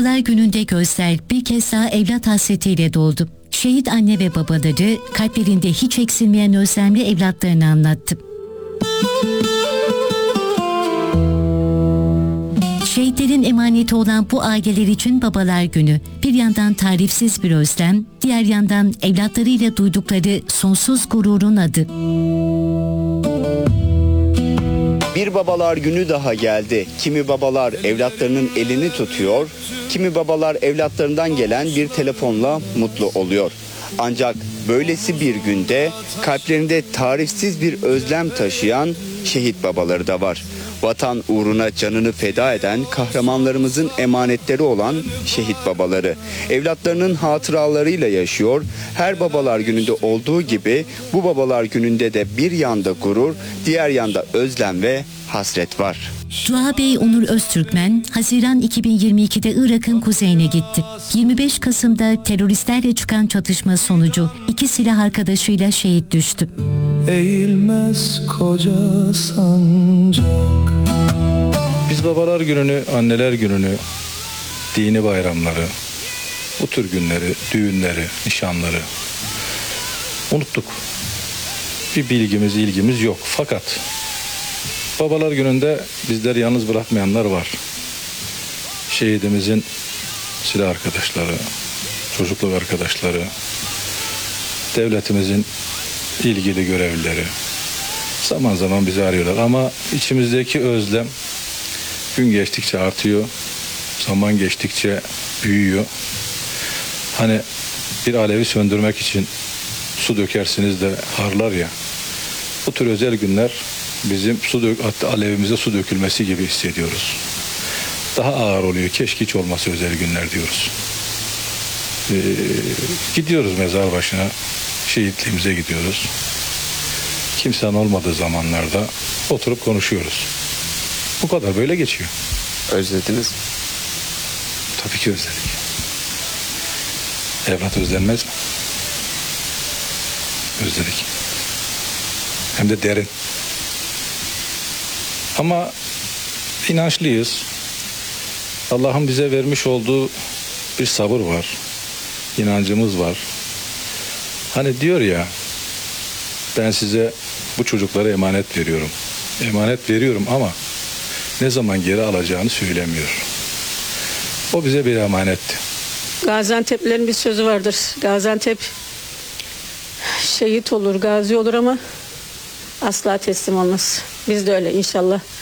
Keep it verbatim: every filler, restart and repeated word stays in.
Babalar Günü'nde gözler bir kez daha evlat hasretiyle doldu. Şehit anne ve babaları kalplerinde hiç eksilmeyen özlemli evlatlarını anlattı. Şehitlerin emaneti olan bu aileler için Babalar Günü bir yandan tarifsiz bir özlem, diğer yandan evlatlarıyla duydukları sonsuz gururun adı. Bir babalar günü daha geldi. Kimi babalar evlatlarının elini tutuyor, kimi babalar evlatlarından gelen bir telefonla mutlu oluyor. Ancak böylesi bir günde kalplerinde tarifsiz bir özlem taşıyan şehit babaları da var. Vatan uğruna canını feda eden kahramanlarımızın emanetleri olan şehit babaları. Evlatlarının hatıralarıyla yaşıyor. Her babalar gününde olduğu gibi bu babalar gününde de bir yanda gurur, diğer yanda özlem ve hasret var. Dua Bey Onur Öztürkmen, Haziran iki bin yirmi ikide Irak'ın kuzeyine gitti. yirmi beş Kasım'da teröristlerle çıkan çatışma sonucu iki silah arkadaşıyla şehit düştü. Eğilmez koca sancak. Biz babalar gününü, anneler gününü, dini bayramları, bu tür günleri, düğünleri, nişanları unuttuk. Bir bilgimiz, ilgimiz yok. Fakat babalar gününde bizleri yalnız bırakmayanlar var. Şehidimizin silah arkadaşları, çocukluk arkadaşları, devletimizin ilgili görevlileri zaman zaman bizi arıyorlar ama içimizdeki özlem gün geçtikçe artıyor, zaman geçtikçe büyüyor. Hani bir alevi söndürmek için su dökersiniz de harlar ya, bu tür özel günler bizim su dök, hatta alevimize su dökülmesi gibi hissediyoruz. Daha ağır oluyor, keşke hiç olmasa özel günler diyoruz. Ee, gidiyoruz mezar başına, şehitliğimize gidiyoruz. Kimsenin olmadığı zamanlarda oturup konuşuyoruz. Bu kadar, böyle geçiyor. Özlediniz mi? Tabii ki özledik. Evlat özlenmez mi? Özledik. Hem de derin. Ama inançlıyız. Allah'ın bize vermiş olduğu bir sabır var. İnancımız var. Hani diyor ya, ben size bu çocuklara emanet veriyorum. Emanet veriyorum ama ne zaman geri alacağını söylemiyor. O bize bir emanetti. Gaziantep'lerin bir sözü vardır. Gaziantep şehit olur, gazi olur ama asla teslim olmaz. Biz de öyle inşallah.